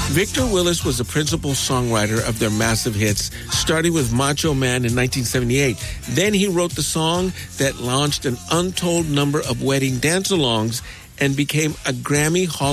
Victor Willis was the principal songwriter of their massive hits, starting with Macho Man in 1978. Then he wrote the song that launched an untold number of wedding dance-alongs and became a Grammy Hall